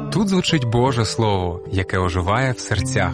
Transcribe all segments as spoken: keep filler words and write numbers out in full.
Тут звучить Боже Слово, яке оживає в серцях.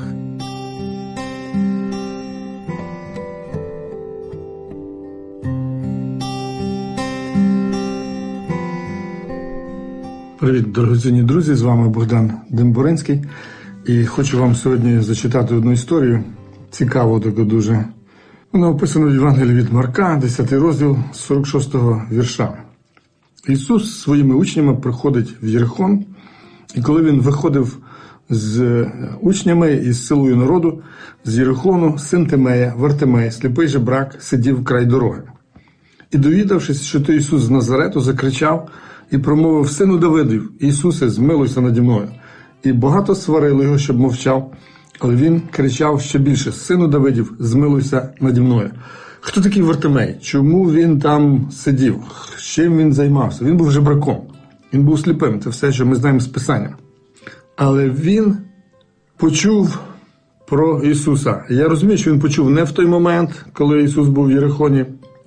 Привіт, дорогоцінні друзі, з вами Богдан Дембуринський. І хочу вам сьогодні зачитати одну історію, цікаву таку дуже. Вона описана в Євангелії від Марка, десятий розділ, сорок шостого вірша. Ісус зі своїми учнями приходить в Єрихон, і коли Він виходив з учнями і з силою народу, з Єрихону син Тимея, Вартимей, сліпий жебрак, сидів край дороги. І довідавшись, що то Ісус з Назарету, закричав і промовив: «Сину Давидів, Ісусе, змилуйся наді мною». І багато сварили його, щоб мовчав, але він кричав ще більше: «Сину Давидів, змилуйся наді мною». Хто такий Вартимей? Чому він там сидів? Чим він займався? Він був жебраком, він був сліпим, це все, що ми знаємо з Писання. Але він почув про Ісуса. Я розумію, що він почув не в той момент, коли Ісус був в Єрихоні.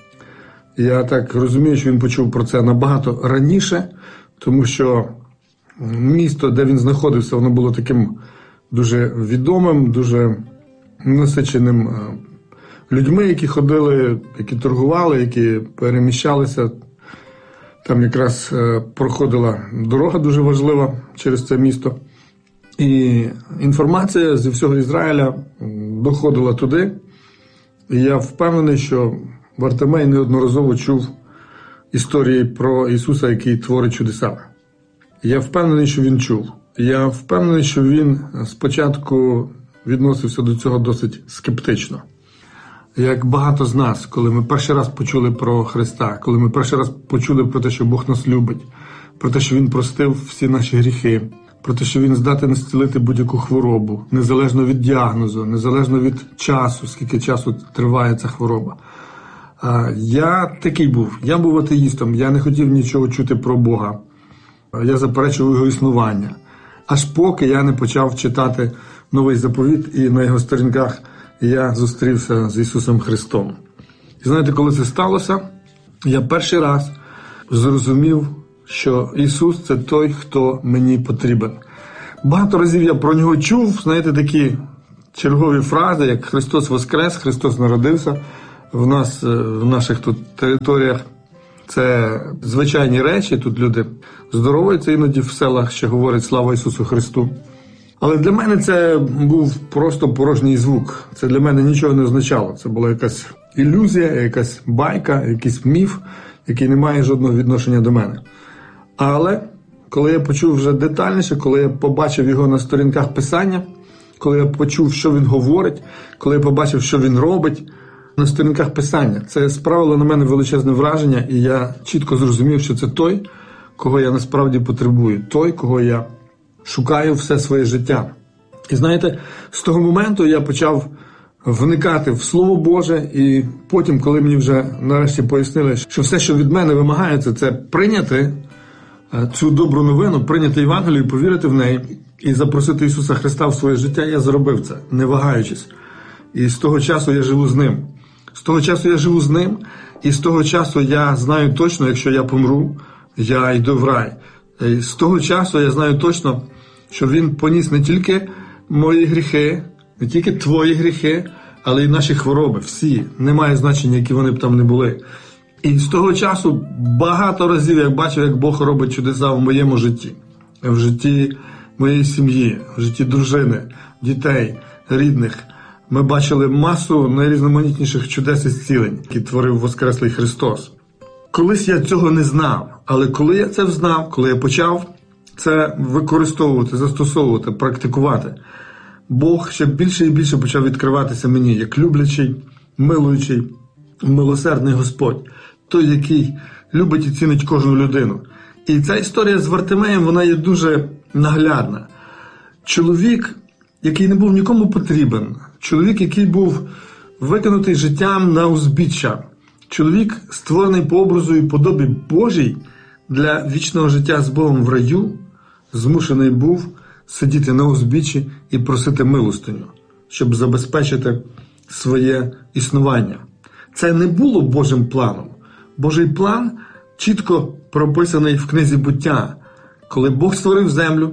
Я так розумію, що він почув про це набагато раніше, тому що місто, де він знаходився, воно було таким дуже відомим, дуже насиченим людьми, які ходили, які торгували, які переміщалися. Там якраз проходила дорога дуже важлива через це місто. І інформація зі всього Ізраїля доходила туди. І я впевнений, що Вартимей неодноразово чув історії про Ісуса, який творить чудеса. Я впевнений, що він чув. Я впевнений, що він спочатку відносився до цього досить скептично. Як багато з нас, коли ми перший раз почули про Христа, коли ми перший раз почули про те, що Бог нас любить, про те, що Він простив всі наші гріхи, про те, що Він здатен зцілити будь-яку хворобу, незалежно від діагнозу, незалежно від часу, скільки часу триває ця хвороба. Я такий був. Я був атеїстом, я не хотів нічого чути про Бога. Я заперечував його існування. Аж поки я не почав читати Новий Заповіт, і на його сторінках я зустрівся з Ісусом Христом. І знаєте, коли це сталося, я перший раз зрозумів, що Ісус – це той, хто мені потрібен. Багато разів я про нього чув, знаєте, такі чергові фрази, як «Христос воскрес», «Христос народився». В нас, в наших тут територіях це звичайні речі, тут люди здороваються, іноді в селах ще говорять «Слава Ісусу Христу». Але для мене це був просто порожній звук. Це для мене нічого не означало. Це була якась ілюзія, якась байка, якийсь міф, який не має жодного відношення до мене. Але коли я почув вже детальніше, коли я побачив його на сторінках Писання, коли я почув, що він говорить, коли я побачив, що він робить на сторінках Писання, це справило на мене величезне враження, і я чітко зрозумів, що це той, кого я насправді потребую, той, кого я шукаю все своє життя. І знаєте, з того моменту я почав вникати в Слово Боже, і потім, коли мені вже нарешті пояснили, що все, що від мене вимагається, це прийняти цю добру новину, прийняти Євангелію, повірити в неї і запросити Ісуса Христа в своє життя, я зробив це, не вагаючись. І з того часу я живу з Ним. З того часу я живу з Ним, і з того часу я знаю точно, якщо я помру, я йду в рай. І з того часу я знаю точно, що Він поніс не тільки мої гріхи, не тільки твої гріхи, але й наші хвороби, всі. Немає значення, які вони б там не були. І з того часу багато разів я бачив, як Бог робить чудеса в моєму житті, в житті моєї сім'ї, в житті дружини, дітей, рідних. Ми бачили масу найрізноманітніших чудес і зцілень, які творив Воскреслий Христос. Колись я цього не знав, але коли я це знав, коли я почав це використовувати, застосовувати, практикувати, Бог ще більше і більше почав відкриватися мені, як люблячий, милуючий, милосердний Господь, той, який любить і цінить кожну людину. І ця історія з Вартимеєм, вона є дуже наглядна. Чоловік, який не був нікому потрібен, чоловік, який був викинутий життям на узбіччя, чоловік, створений по образу і подобі Божій для вічного життя з Богом в раю, змушений був сидіти на узбіччі і просити милостиню, щоб забезпечити своє існування. Це не було Божим планом. Божий план чітко прописаний в книзі «Буття». Коли Бог створив землю,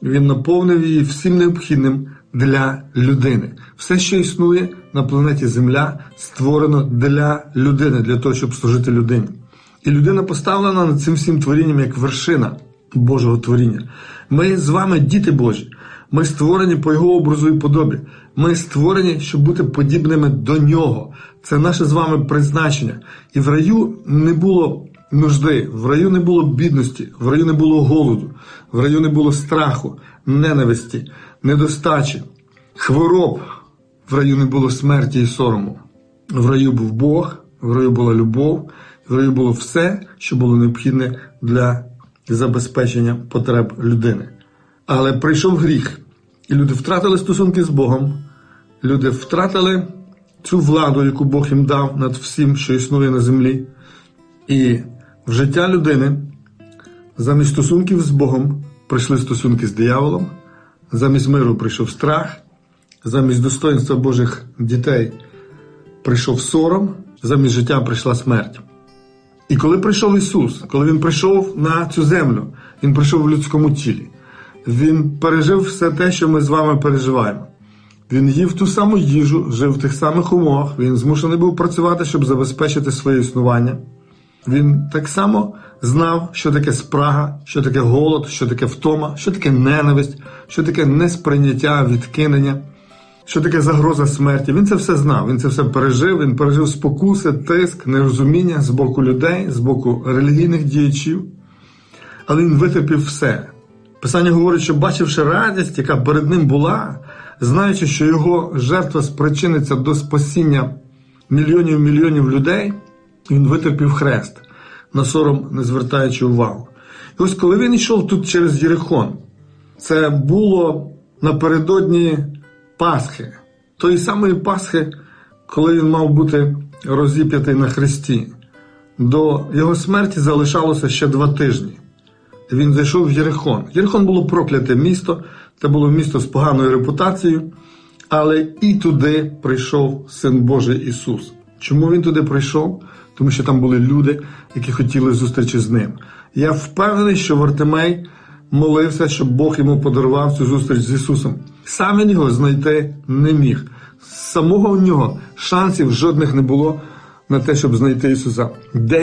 Він наповнив її всім необхідним для людини. Все, що існує на планеті Земля, створено для людини, для того, щоб служити людині. І людина поставлена над цим всім творінням як вершина Божого творіння. Ми з вами діти Божі. Ми створені по Його образу і подобі. Ми створені, щоб бути подібними до Нього. Це наше з вами призначення. І в раю не було нужди, в раю не було бідності, в раю не було голоду, в раю не було страху, ненависті, недостачі, хвороб. В раю не було смерті і сорому. В раю був Бог, в раю була любов, в раю було все, що було необхідне для забезпечення потреб людини. Але прийшов гріх, і люди втратили стосунки з Богом, люди втратили цю владу, яку Бог їм дав над всім, що існує на землі. І в життя людини замість стосунків з Богом прийшли стосунки з дияволом, замість миру прийшов страх, замість достоинства Божих дітей прийшов сором, замість життя прийшла смерть. І коли прийшов Ісус, коли Він прийшов на цю землю, Він прийшов в людському тілі, Він пережив все те, що ми з вами переживаємо. Він їв ту саму їжу, жив в тих самих умовах, він змушений був працювати, щоб забезпечити своє існування. Він так само знав, що таке спрага, що таке голод, що таке втома, що таке ненависть, що таке несприйняття, відкинення, що таке загроза смерті. Він це все знав, він це все пережив, він пережив спокуси, тиск, нерозуміння з боку людей, з боку релігійних діячів. Але він витерпів все. Писання говорить, що бачивши радість, яка перед ним була, знаючи, що його жертва спричиниться до спасіння мільйонів-мільйонів людей, він витерпів хрест, на сором не звертаючи увагу. І ось коли він йшов тут через Єрихон, це було напередодні Пасхи, тої самої Пасхи, коли він мав бути розіп'ятий на хресті. До його смерті залишалося ще два тижні. Він зайшов в Єрихон. Єрихон було прокляте місто, це було місто з поганою репутацією, але і туди прийшов Син Божий Ісус. Чому він туди прийшов? Тому що там були люди, які хотіли зустрічі з ним. Я впевнений, що Вартимей молився, щоб Бог йому подарував цю зустріч з Ісусом. Сам він його знайти не міг. Самого у нього шансів жодних не було на те, щоб знайти Ісуса. Де